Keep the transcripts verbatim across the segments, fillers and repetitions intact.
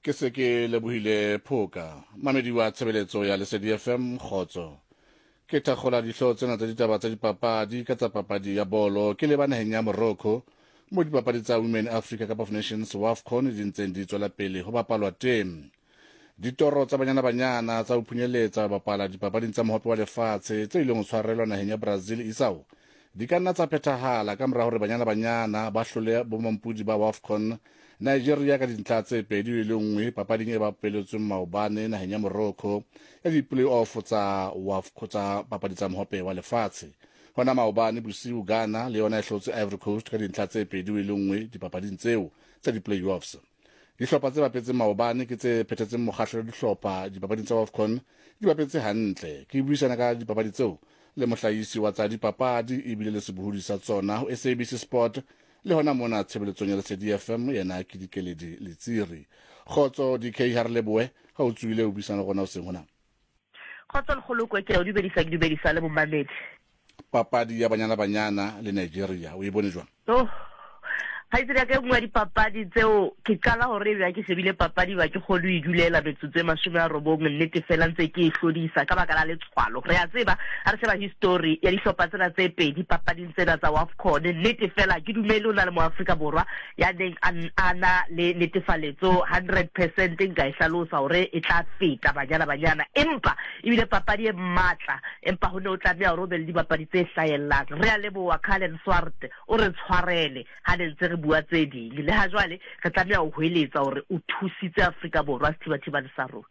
ke se ke lebohile Phoka mamedi wa tshebeletso ya Lesedi F M Khotso ke thakgola dihlo tsena tsa ditaba tsa dipapadi ka tsa papadi ya bolo ke le banaheng ya Morocco mo dipapadi tsa Women Africa Cup of Nations WAFCON di ntseng di tswela pele ho bapalwa teng ditoro tsa banyana banyana tsa ho phunyeletsa bapala dipapading tsa mohope wa lefatshe tse ileng ho tshwarelwa naheng ya Brazil isao di ka nna tsa phethahala ka mora hore banyana banyana ba hlole bomampudi ba WAFCON Nigeria ka dintlha tse pedi le nngwe papading e bapeletsweng maobane naheng ya Morocco ya di-play-off tsa WAFCON tsa papadi tsa mohope wa lefatshe hona maobane bosiu Ghana le yona e hlotse Ivory Coast ka dintlha tse pedi le nngwe dipapading tseo tsa di-play-offs dihlopha tse bapetseng maobane ke tse phethetseng mokgahlo le dihlopha dipapading tsa WAFCON di bapetse hantle ke buisana ka dipapadi tseo le mohlahisi wa tsa dipapadi ebile le sebohodi sa tsona ho S A B C Sport le hona mona tshebeletsong ya Lesedi F M yena ke Dikeledi Letsiri Khotso D K ha re leboe ha o tswile o buisana gona o seng hona Khotso le kgoloko ke o di bedisa ke di bedisa le bomamedi papadi ya banyana banyana le Nigeria o e bone jwang oh ha itse ka ngwa dipapadi tseo ke kala hore ba ke sebile papadi ba ke kgolo e dulela metsotso e mashome a robong nnete fela ntse ke hlodisa ka baka la letshwalo re a tseba ha re sheba history ya dihlopha tsena tse pedi papading tsena tsa WAFCON nnete fela ke dumele o na le mo Afrika Borwa ya neng ana le netefaletso one hundred percent nka e hlalosa hore e tla feta banyana banyana empa ebile papadi e matla empa ho ne o tla bea hore o be le dipapadi tse hlaellang re a leboha Kalen Swart o re tshwarele ha ne ntse bua tse ding le ha jwale re tlamehile ho hweletsa hore o thusitse Afrika Borwa sethibathibane sa rona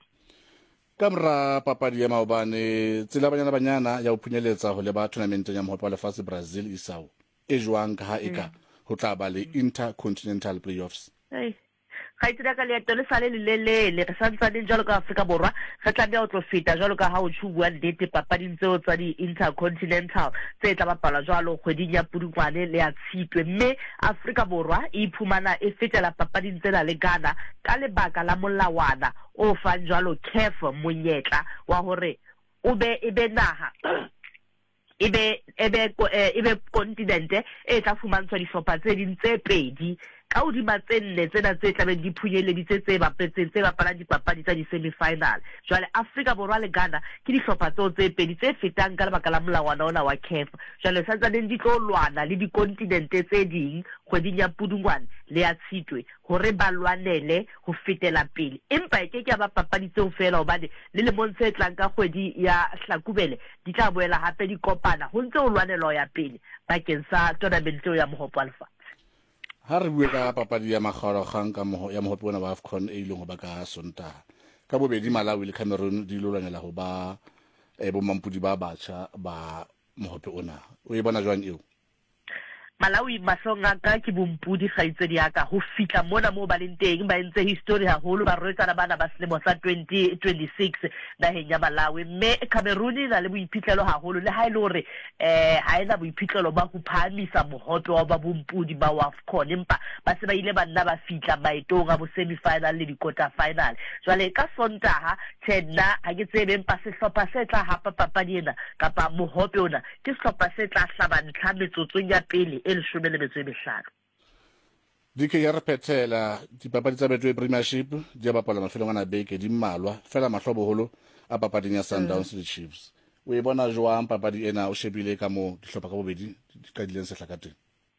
kamra papadi ya maobane tsela banyana banyana ya ho phunyeletsa ho le ba tournament ya mohope wa lefatshe Brazil isao e jwang ka ha eka ho tla ba le intercontinental playoffs hey ga itse ka leeto le sale le lelele re santsane jalo ka Afrika Borwa re tla bea o tlo feta jalo ka ha o tshubua nnete papading tseo tsa di intercontinental tse tla bapala jalo kgweding ya Pudungwane le ya Tshitwe mme Afrika Borwa e iphumana e fetela papading tsena le Ghana ka lebaka la molawana o fang jalo C A F monyetla wa hore o be e be naha ebe ebe ebe continent e tla fumantshwa dihlopha tse ding tse pedi ka hodima tse nne tsena tse tlabe di phunyeleditse tse bapetseng tse bapalang dipapadi tsa di-semi-final jwale Afrika Borwa le Ghana ke dihlopha tseo tse pedi tse fetang ka lebaka la molawana ona wa C A F jwale santsaneng di tlo lwana le dikontinente tse ding kgweding ya Pudungwane le ya Tshitwe hore ba lwanele ho fetela pele empa e ke ke ba papadi tseo fela hobane le le montse tlang ka kgwedi ya Hlakubele di tla boela hape di kopana ho ntse o lwanela ya pele bakeng sa tournament ya mohope wa lefatshe ha re bue ka papadi ya makgaolakgang ka moho ya mohope ona wa AFCON e ileng ho ba ka Sontaha ka bobedi Malawi le Cameroon di lwanela ho ba e bomampudi ba batjha ba mohope ona o e bona jwang eo Malawi mahlonga ka ke bompudi kgaitse di aka ho fitla mona mo ba leng teng ba entse history haholo ba roetsana bana ba selemo sa twenty twenty-six naheng ya Malawi mme Cameroon na le boiphitlelo haholo le ha ile hore eh ha ena boiphitlelo ba ho phamisa mohope wa ba bompudi ba WAFCON empa ba se ba ile ba nna ba fitla maetong a bo semi final le di quarter final jwale ka Sontaha tshena ha ke tsebe empa sehlopha se tla hapa papadi ena kapa mohope ona ke sehlopha se tla hlaba ntlha metsotsong ya pele el shome le metso e mehlano di ke ya repetela dipapadi tsa Betway Premiership di bapala mafelong ana beke di mmalwa fela mahloboholo a papading ya Sundowns le Chiefs o e bona jwang papadi ena o shebile ka mo dihlopha ka bobedi ka dileng se hlakateng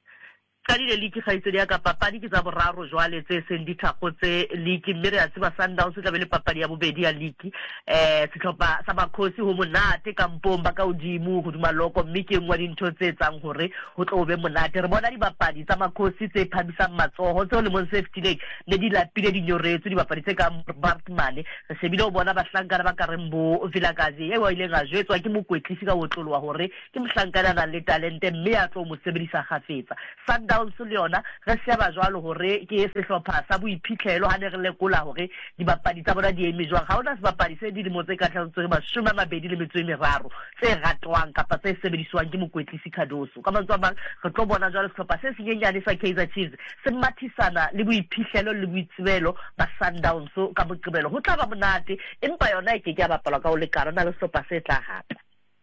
ka di league kgaitse di ka papadi ke tsa boraro jwale tse seng di thakgotse league mme re a tseba Sundowns tla be le papadi ya bobedi ya league eh sehlopha sa bakhosi ho monate ka mpomba ka udimo ho duma loko mme ke ngwa dintho tse tsang hore ho tlo be monate re bona dibapadi tsa makhosi tse phabisang matsoho tse le mon safety leg ne di lapile di nyoretso dibapadi tse ka Bartman re sebile o bona bahlankana ba ka rembo Vilakazi e wa ile ga jwetswa ke mokwetlisi ka botlolo wa hore ke mohlankana na le talente mme a tlo mo sebedisa khafetsa Sundowns le yona re sheba jwalo hore ke sehlopha sa boiphitlhelo ha ne re lekola hore dibapadi tsa bona di eme jwang ha ona sebapadi se di di motse ka tlhatswe ba shuma mabedi le metso e meraro tse ratwang kapa tse sebediswang ke mokwetlisi Khadoso ka mantswe a mang re tlo bona jwalo sehlopha se senyenyane sa Kaizer Chiefs se mathisana le boiphihlelo le boitsebelo ba Sundowns ka boqebelo ho tla ba monate empa yona e ke ke ya bapalwa ka o le karona le sehlopha se tla hapa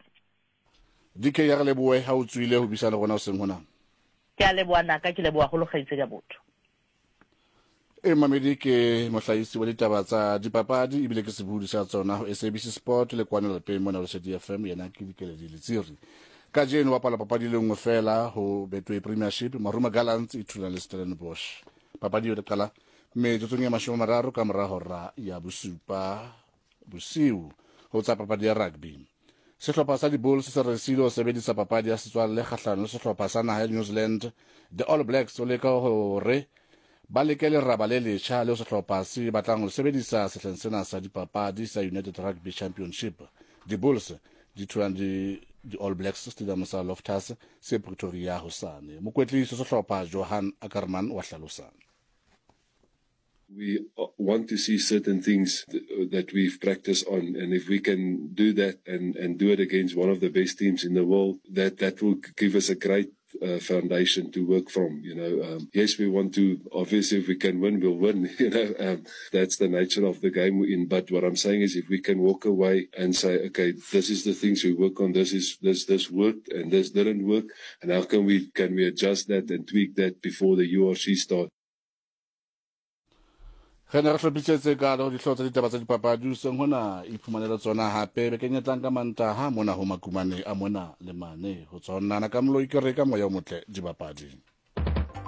di ke ya re leboe ha o tswile ho bisa le rona o seng hona ke a leboa naka ke leboa go lo gaitse ka botho e mamedi ke mohlahisi wa ditaba tsa dipapadi ebile ke sebudi sa tsona ho S A B C Sport le kwana le pemo na Lesedi F M yena ke dikeledi le tsiri ka jeno wa pala papadi le nngwe fela ho Betway Premiership Maruma Gallants e thula le Stellenbosch papadi yo qala me tsotsong ya mashome mararo ka mora hora ya bosupa bosiu ho tsa papadi ya rugby sehlopha sa di-Bulls se resile ho sebedisa papadi ya setswalle kgahlano le sehlopha sa naha ya New Zealand the All Blacks o leka hore ba leke leraba le letjha le sehlopha se batlang ho sebedisa sehleng sena sa dipapadi sa United Rugby Championship di-Bulls di thulang di di-All Blacks stadium sa Loftus se Pretoria hosane mokwetliso sehlopha Johan Ackerman wa hlalosana. We want to see certain things that we've practiced on, and if we can do that and, and do it against one of the best teams in the world, that, that will give us a great uh, foundation to work from. You know, um, yes, we want to, obviously, if we can win, we'll win. You know, um, that's the nature of the game we're in. But what I'm saying is, if we can walk away and say, okay, this is the things we work on. This is this this worked and this didn't work, and how can we can we adjust that and tweak that before the U R C starts? Ge ne re hlophisetse ka ho dihlo tsa ditaba tsa dipapadi seng hona iphumanela tsona hape be kenyetlang ka mantaha mona ho makumane a mona le mane ho tsona ka mlo ikereka moya o motle dibapadi.